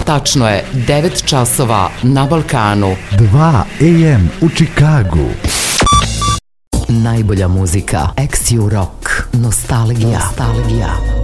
Tačno je 9 časova na Balkanu. 2 AM u Čikagu. Najbolja muzika, ex-U rock, nostalgija.